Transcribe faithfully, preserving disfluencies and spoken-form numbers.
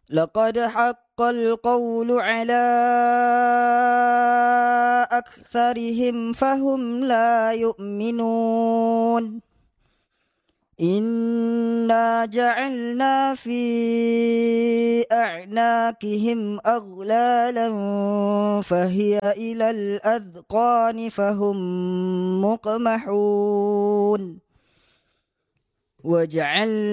لقد حق القول على أكثرهم فهم لا يؤمنون إنا جعلنا في أعناقهم أغلالا فهي إلى الأذقان فهم مقمحون وجعلنا